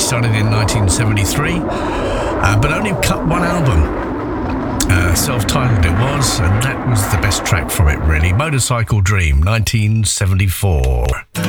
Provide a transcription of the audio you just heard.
started in 1973, but only cut one album. Self-titled it was, and that was the best track from it, really. Motorcycle Dream, 1974.